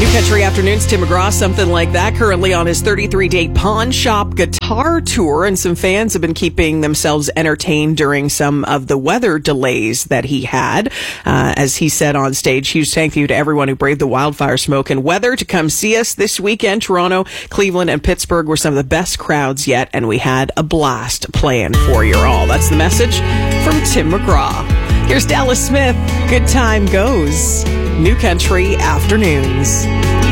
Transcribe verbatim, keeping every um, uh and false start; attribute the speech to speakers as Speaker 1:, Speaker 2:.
Speaker 1: New Country Afternoons, Tim McGraw, something like that, currently on his thirty-three day pawn shop guitar tour, and some fans have been keeping themselves entertained during some of the weather delays that he had. Uh, as he said on stage, huge thank you to everyone who braved the wildfire smoke and weather to come see us this weekend. Toronto, Cleveland, and Pittsburgh were some of the best crowds yet, and we had a blast playing for you all. That's the message from Tim McGraw. Here's Dallas Smith. Good time goes. New Country Afternoons.